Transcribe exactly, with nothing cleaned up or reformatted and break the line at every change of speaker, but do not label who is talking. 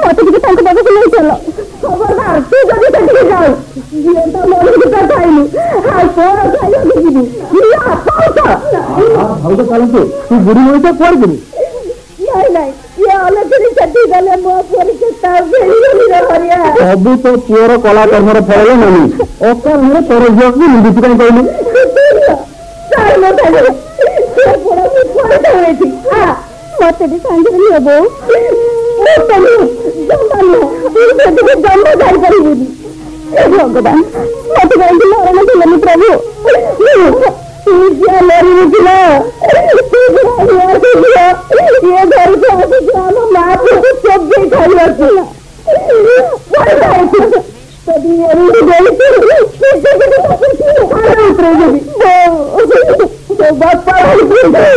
मत टिके तांको पाखु नहीं चलो खबरदार तू जदी सेठी जाऊ ये तो मोर की कथा आइनु हां कोन खाइयो दिबी या पाउत हां भाऊ तो चलते तू बुढ़ी होई तो कोड़ दिबी नहीं नहीं ये अलग सेठी गले मो पर के ता भेली रे हरिया अभी तो पुअर कला कर्मर फल नहीं ओकर हमरे तोर जो भी निधि काई कहलु सार मत आले ये पूरा भी कोड़ होई थी हां मत भी संगे लियो बो ओ तनु जमानो तू सेठी जम्मा जाई करिबी भगवान मत गई मरण दिलनि प्रभु तू क्या मेरी मुझला तू